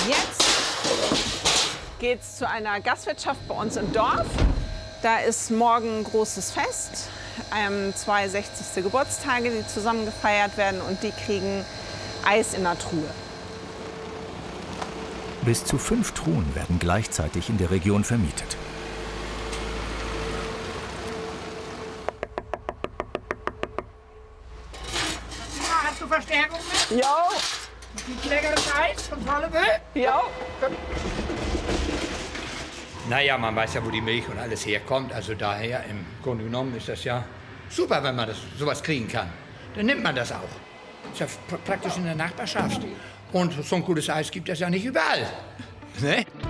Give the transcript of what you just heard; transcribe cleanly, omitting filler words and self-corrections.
Jetzt geht's zu einer Gastwirtschaft bei uns im Dorf. Da ist morgen ein großes Fest, 2 60. Geburtstage, die zusammen gefeiert werden, und die kriegen Eis in der Truhe. Bis zu 5 Truhen werden gleichzeitig in der Region vermietet. Hast du Verstärkung mit? Ja. Gibt leckeres Eis von volle Höhe? Ja. Naja, man weiß ja, wo die Milch und alles herkommt. Also daher, im Grunde genommen ist das ja super, wenn man sowas kriegen kann. Dann nimmt man das auch. Ist ja praktisch in der Nachbarschaft. Und so ein gutes Eis gibt es ja nicht überall. Ne?